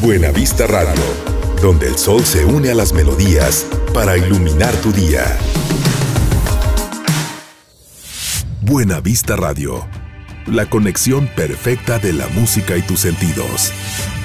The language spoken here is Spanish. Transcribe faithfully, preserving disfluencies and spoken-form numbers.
Buena Vista Radio, donde el sol se une a las melodías para iluminar tu día. Buena Vista Radio, la conexión perfecta de la música y tus sentidos.